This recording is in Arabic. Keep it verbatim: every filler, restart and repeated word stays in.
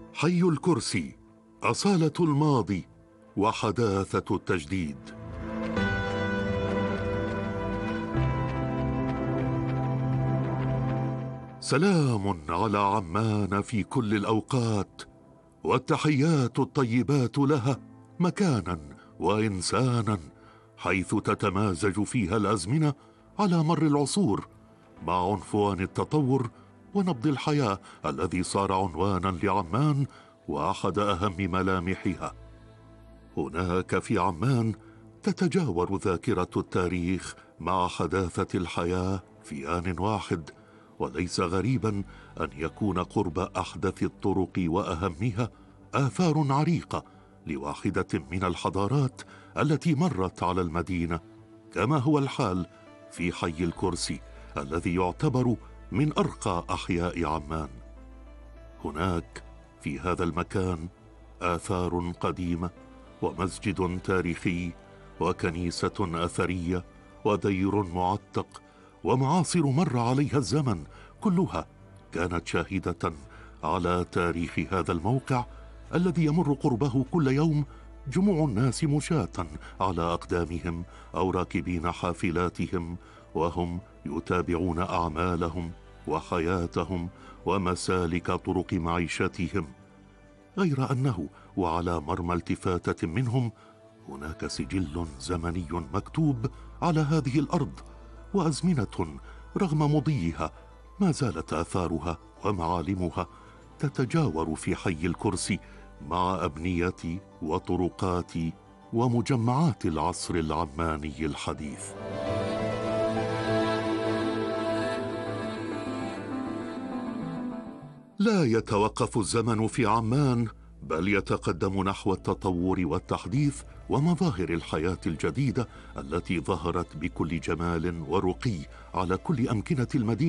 حي الكرسي، أصالة الماضي وحداثة التجديد. سلام على عمان في كل الأوقات، والتحيات الطيبات لها مكانا وإنسانا، حيث تتمازج فيها الأزمنة على مر العصور مع عنفوان التطور ونبض الحياة الذي صار عنوانا لعمان وأحد أهم ملامحها. هناك في عمان تتجاور ذاكرة التاريخ مع حداثة الحياة في آن واحد، وليس غريبا أن يكون قرب أحدث الطرق وأهمها آثار عريقة لواحدة من الحضارات التي مرت على المدينة، كما هو الحال في حي الكرسي الذي يعتبر من أرقى أحياء عمان. هناك في هذا المكان آثار قديمة ومسجد تاريخي وكنيسة أثرية ودير معتق ومعاصر مر عليها الزمن، كلها كانت شاهدة على تاريخ هذا الموقع الذي يمر قربه كل يوم جموع الناس مشاة على أقدامهم أو راكبين حافلاتهم، وهم يتابعون أعمالهم وحياتهم ومسالك طرق معيشتهم، غير أنه وعلى مرمى التفاتة منهم هناك سجل زمني مكتوب على هذه الأرض، وأزمنة رغم مضيها ما زالت آثارها ومعالمها تتجاور في حي الكرسي مع أبنية وطرقات ومجمعات العصر العماني الحديث. لا يتوقف الزمن في عمان، بل يتقدم نحو التطور والتحديث ومظاهر الحياة الجديدة التي ظهرت بكل جمال ورقي على كل أمكنة المدينة.